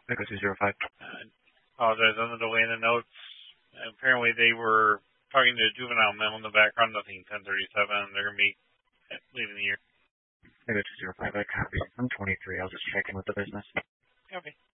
Echo 205. Apologize on the delay in the notes. Apparently they were talking to a juvenile memo in the background, nothing 1037. They're going to be leaving the year. Echo 205, I copy. I'm 23. I'll just check in with the business. Okay.